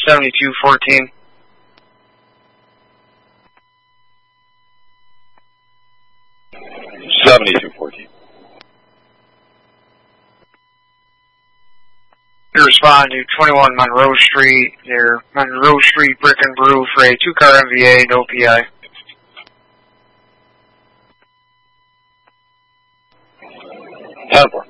7214. You respond to 21 Monroe Street, near Monroe Street Brick and Brew for a 2-car MVA, no PI. 10-4.